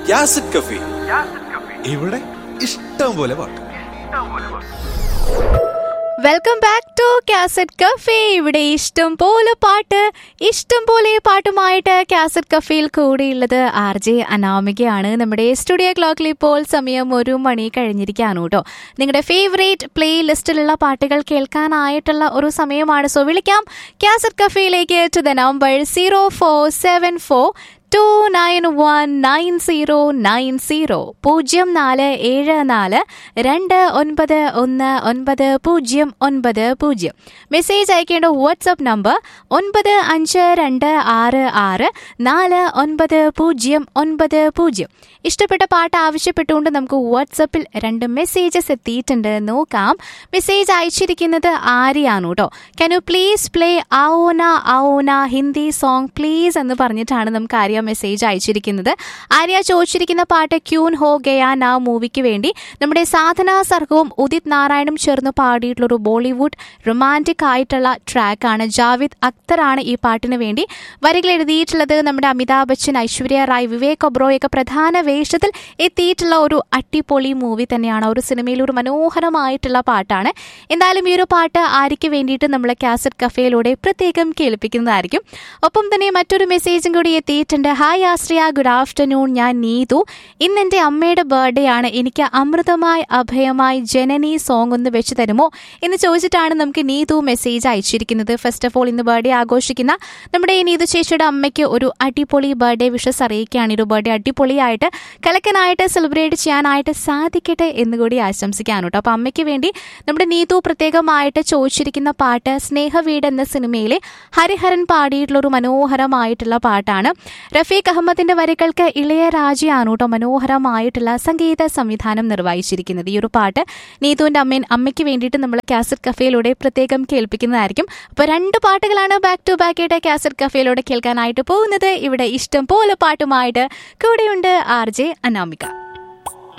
യാസിഡ് കഫി. ഇവിടെ ഇഷ്ടം പോലെ പാട്ട്. Welcome back to cassette cafe. ഇവിടെ ഇഷ്ടം പോലെ പാട്ട്, ഇഷ്ടം പോലെ പാട്ടുമായിട്ട് കാസറ്റ് കഫേയിൽ കൂടെയുള്ളത് RJ അനാമികയാണ്. നമ്മുടെ സ്റ്റുഡിയോ ക്ലോക്കിൽ ഇപ്പോൾ സമയം 1 മണി കഴിഞ്ഞിരിക്കുകയാണ് കേട്ടോ. നിങ്ങളുടെ ഫേവറേറ്റ് പ്ലേ ലിസ്റ്റിലുള്ള പാട്ടുകൾ കേൾക്കാനായിട്ടുള്ള ഒരു സമയമാണ്. സോ വിളിക്കാം cassette കഫേയിലേക്ക് to the number 0474 2919090 0474 2919090. Message അയക്കേണ്ട വാട്സ്ആപ്പ് നമ്പർ 9526649090. ഇഷ്ടപ്പെട്ട പാട്ട് ആവശ്യപ്പെട്ടുകൊണ്ട് നമുക്ക് വാട്സപ്പിൽ 2 മെസ്സേജസ് എത്തിയിട്ടുണ്ട്. നോക്കാം. മെസ്സേജ് അയച്ചിരിക്കുന്നത് ആര്യാണ് കേട്ടോ. Can you please play ആവോന ആവോന Hindi song please എന്ന് പറഞ്ഞിട്ടാണ് നമുക്ക് ആര്യ മെസ്സേജ് അയച്ചിരിക്കുന്നത്. ആര്യ ചോദിച്ചിരിക്കുന്ന പാട്ട് ക്യൂൻ ഹോ ഗയാ നാ മൂവിക്ക് വേണ്ടി നമ്മുടെ സാധന സർഗവും ഉദിത് നാരായണും ചേർന്ന് പാടിയിട്ടുള്ള ഒരു ബോളിവുഡ് റൊമാൻറ്റിക് ആയിട്ടുള്ള ട്രാക്കാണ്. ജാവേദ് അക്തറാണ് ഈ പാട്ടിന് വേണ്ടി വരികൾ എഴുതിയിട്ടുള്ളത്. നമ്മുടെ അമിതാഭ് ബച്ചൻ, ഐശ്വര്യ റായ്, വിവേക് ഒബ്രോയൊക്കെ പ്രധാന വേഷത്തിൽ എത്തിയിട്ടുള്ള ഒരു അടിപൊളി മൂവി തന്നെയാണ്. ഒരു സിനിമയിൽ ഒരു മനോഹരമായിട്ടുള്ള പാട്ടാണ്. എന്തായാലും ഈ ഒരു പാട്ട് ആര്യയ്ക്ക് വേണ്ടിയിട്ട് നമ്മൾ കാസറ്റ് കഫേയിലൂടെ പ്രത്യേകം കേൾപ്പിക്കുന്നതായിരിക്കും. ഒപ്പം തന്നെ മറ്റൊരു മെസ്സേജും കൂടി എത്തിയിട്ടുണ്ട്. Hi Ashriya, good afternoon. ഞാൻ നീതു. ഇന്ന് എൻ്റെ അമ്മയുടെ ബർത്ത്ഡേ ആണ്. എനിക്ക് അമൃതമായി അഭയമായി ജനനി സോങ് ഒന്ന് വെച്ച് തരുമോ എന്ന് ചോദിച്ചിട്ടാണ് നമുക്ക് നീതു മെസ്സേജ് അയച്ചിരിക്കുന്നത്. ഫസ്റ്റ് ഓഫ് ഓൾ ഇന്ന് ബർത്ത്ഡേ ആഘോഷിക്കുന്ന നമ്മുടെ ഈ നീതു ചേച്ചിയുടെ അമ്മയ്ക്ക് ഒരു അടിപൊളി ബർത്ത്ഡേ വിഷസ് അറിയിക്കുകയാണ്. ഒരു ബർത്ത്ഡേ അടിപൊളിയായിട്ട് കലക്കനായിട്ട് സെലിബ്രേറ്റ് ചെയ്യാനായിട്ട് സാധിക്കട്ടെ എന്നുകൂടി ആശംസിക്കാണ് കേട്ടോ. അപ്പോൾ അമ്മയ്ക്ക് വേണ്ടി നമ്മുടെ നീതു പ്രത്യേകമായിട്ട് ചോദിച്ചിരിക്കുന്ന പാട്ട് സ്നേഹവീട് എന്ന സിനിമയിലെ ഹരിഹരൻ പാടിയിട്ടുള്ള ഒരു മനോഹരമായിട്ടുള്ള പാട്ടാണ്. റഫീഖ് അഹമ്മദിന്റെ വരികൾക്ക് ഇളയരാജയാണ് കേട്ടോ മനോഹരമായിട്ടുള്ള സംഗീത സംവിധാനം നിർവഹിച്ചിരിക്കുന്നത്. ഈ ഒരു പാട്ട് നീതുവിന്റെ അമ്മയ്ക്ക് വേണ്ടിയിട്ട് നമ്മൾ കാസറ്റ് കഫേയിലൂടെ പ്രത്യേകം കേൾപ്പിക്കുന്നതായിരിക്കും. അപ്പോൾ 2 പാട്ടുകളാണ് ബാക്ക് ടു ബാക്ക് ആയിട്ട് കാസറ്റ് കഫേയിലൂടെ കേൾക്കാനായിട്ട് പോകുന്നത്. ഇവിടെ ഇഷ്ടം പോലെ പാട്ടുമായിട്ട് കൂടെയുണ്ട് RJ അനാമിക.